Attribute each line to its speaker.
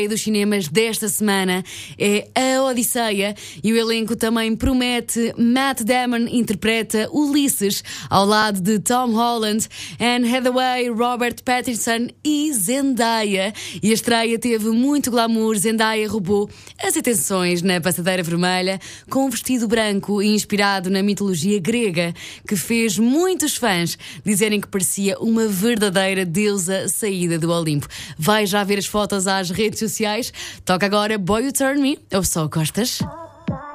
Speaker 1: dos cinemas desta semana é A Odisseia e o elenco também promete. Matt Damon interpreta Ulisses ao lado de Tom Holland, Anne Hathaway, Robert Pattinson e Zendaya. E a estreia teve muito glamour. Zendaya roubou as atenções na passadeira vermelha com um vestido branco inspirado na mitologia grega que fez muitos fãs dizerem que parecia uma verdadeira deusa saída do Olimpo. Vai já ver as fotos às redes sociais. Toca agora Boy You Turn Me. Eu sou o Costas.